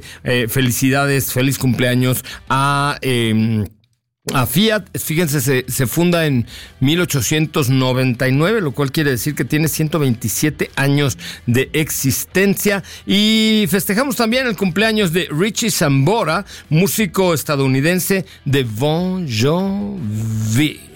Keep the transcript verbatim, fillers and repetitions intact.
eh, felicidades, feliz cumpleaños a... Eh, A Fiat. Fíjense, se, se funda en mil ochocientos noventa y nueve, lo cual quiere decir que tiene ciento veintisiete años de existencia. Y festejamos también el cumpleaños de Richie Sambora, músico estadounidense de Bon Jovi.